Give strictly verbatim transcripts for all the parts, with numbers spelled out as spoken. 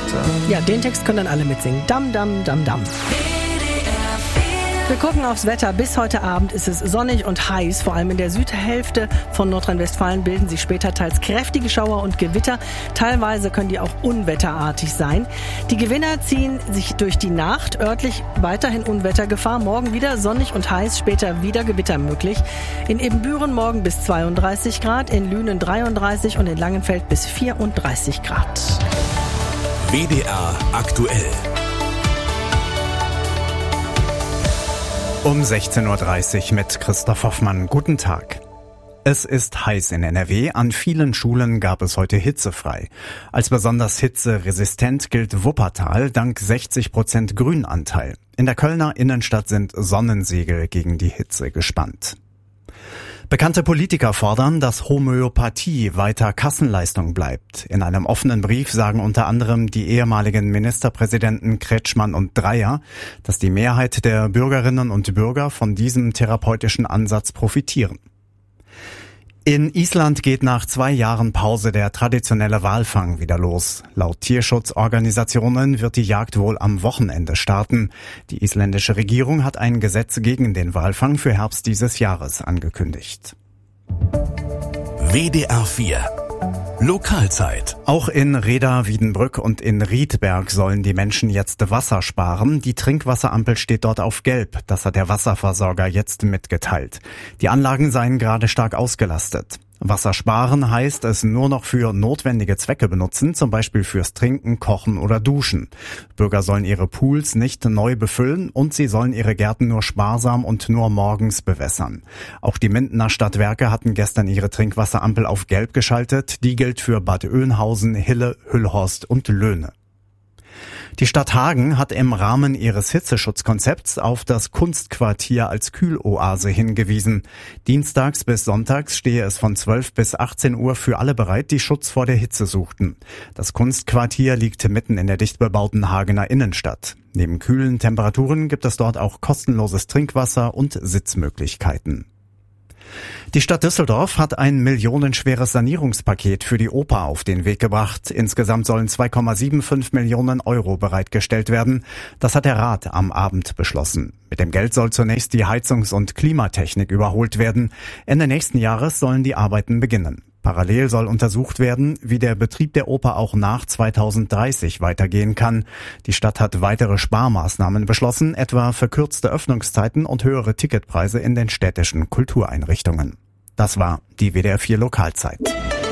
Worte. Ja, den Text können dann alle mitsingen. Dam, dam, dam, dam. Wir gucken aufs Wetter. Bis heute Abend ist es sonnig und heiß. Vor allem in der Südhälfte von Nordrhein-Westfalen bilden sich später teils kräftige Schauer und Gewitter. Teilweise können die auch unwetterartig sein. Die Gewinner ziehen sich durch die Nacht. Örtlich weiterhin Unwettergefahr. Morgen wieder sonnig und heiß, später wieder Gewitter möglich. In Ebenbüren morgen bis zweiunddreißig Grad, in Lünen dreiunddreißig und in Langenfeld bis vierunddreißig Grad. W D R aktuell. Um sechzehn Uhr dreißig mit Christoph Hoffmann. Guten Tag. Es ist heiß in N R W. An vielen Schulen gab es heute hitzefrei. Als besonders hitzeresistent gilt Wuppertal dank sechzig Prozent Grünanteil. In der Kölner Innenstadt sind Sonnensegel gegen die Hitze gespannt. Bekannte Politiker fordern, dass Homöopathie weiter Kassenleistung bleibt. In einem offenen Brief sagen unter anderem die ehemaligen Ministerpräsidenten Kretschmann und Dreyer, dass die Mehrheit der Bürgerinnen und Bürger von diesem therapeutischen Ansatz profitieren. In Island geht nach zwei Jahren Pause der traditionelle Walfang wieder los. Laut Tierschutzorganisationen wird die Jagd wohl am Wochenende starten. Die isländische Regierung hat ein Gesetz gegen den Walfang für Herbst dieses Jahres angekündigt. W D R vier Lokalzeit. Auch in Reda, Wiedenbrück und in Riedberg sollen die Menschen jetzt Wasser sparen. Die Trinkwasserampel steht dort auf Gelb. Das hat der Wasserversorger jetzt mitgeteilt. Die Anlagen seien gerade stark ausgelastet. Wasser sparen heißt es nur noch für notwendige Zwecke benutzen, zum Beispiel fürs Trinken, Kochen oder Duschen. Bürger sollen ihre Pools nicht neu befüllen und sie sollen ihre Gärten nur sparsam und nur morgens bewässern. Auch die Mindener Stadtwerke hatten gestern ihre Trinkwasserampel auf Gelb geschaltet. Die gilt für Bad Oeynhausen, Hille, Hüllhorst und Löhne. Die Stadt Hagen hat im Rahmen ihres Hitzeschutzkonzepts auf das Kunstquartier als Kühloase hingewiesen. Dienstags bis sonntags stehe es von zwölf bis achtzehn Uhr für alle bereit, die Schutz vor der Hitze suchten. Das Kunstquartier liegt mitten in der dicht bebauten Hagener Innenstadt. Neben kühlen Temperaturen gibt es dort auch kostenloses Trinkwasser und Sitzmöglichkeiten. Die Stadt Düsseldorf hat ein millionenschweres Sanierungspaket für die Oper auf den Weg gebracht. Insgesamt sollen zwei Komma fünfundsiebzig Millionen Euro bereitgestellt werden. Das hat der Rat am Abend beschlossen. Mit dem Geld soll zunächst die Heizungs- und Klimatechnik überholt werden. Ende nächsten Jahres sollen die Arbeiten beginnen. Parallel soll untersucht werden, wie der Betrieb der Oper auch nach zweitausenddreißig weitergehen kann. Die Stadt hat weitere Sparmaßnahmen beschlossen, etwa verkürzte Öffnungszeiten und höhere Ticketpreise in den städtischen Kultureinrichtungen. Das war die W D R vier Lokalzeit.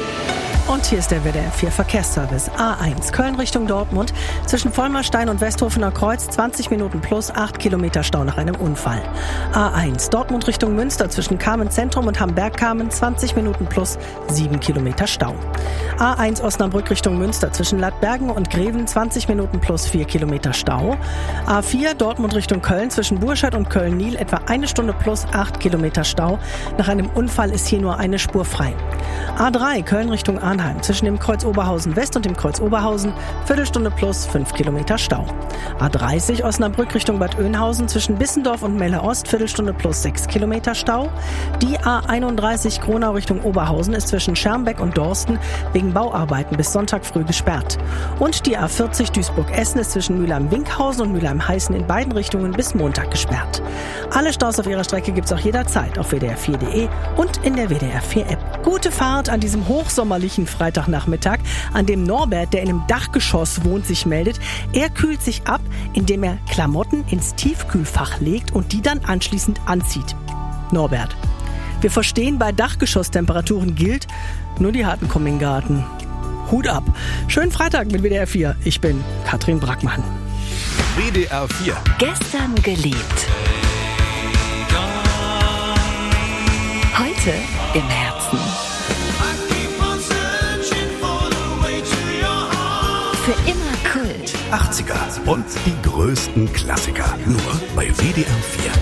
Und hier ist der W D R vier Verkehrsservice. A eins, Köln Richtung Dortmund. Zwischen Vollmerstein und Westhofener Kreuz zwanzig Minuten plus acht Kilometer Stau nach einem Unfall. A eins, Dortmund Richtung Münster zwischen Kamen Zentrum und Hamberg-Kamen zwanzig Minuten plus sieben Kilometer Stau. A eins Osnabrück Richtung Münster zwischen Lattbergen und Greven zwanzig Minuten plus vier Kilometer Stau. A vier, Dortmund Richtung Köln zwischen Burscheid und Köln-Niel etwa eine Stunde plus acht Kilometer Stau. Nach einem Unfall ist hier nur eine Spur frei. A drei, Köln Richtung Arnheim. Zwischen dem Kreuz Oberhausen West und dem Kreuz Oberhausen Viertelstunde plus fünf Kilometer Stau. A dreißig Osnabrück Richtung Bad Oeynhausen zwischen Bissendorf und Melle Ost Viertelstunde plus sechs Kilometer Stau. Die A einunddreißig Gronau Richtung Oberhausen ist zwischen Schermbeck und Dorsten wegen Bauarbeiten bis Sonntag früh gesperrt. Und die A vierzig Duisburg-Essen ist zwischen Mülheim-Winkhausen und Mülheim-Heißen in beiden Richtungen bis Montag gesperrt. Alle Staus auf ihrer Strecke gibt's auch jederzeit auf W D R vier Punkt de und in der W D R vier App. Gute Fahrt an diesem hochsommerlichen Freitagnachmittag, an dem Norbert, der in einem Dachgeschoss wohnt, sich meldet. Er kühlt sich ab, indem er Klamotten ins Tiefkühlfach legt und die dann anschließend anzieht. Norbert, wir verstehen, bei Dachgeschosstemperaturen gilt, nur die harten kommen in den Garten. Hut ab. Schönen Freitag mit W D R vier. Ich bin Katrin Brackmann. W D R vier. Gestern geliebt. Heute im Herzen. Für immer Kult. achtziger und die größten Klassiker. Nur bei W D R vier.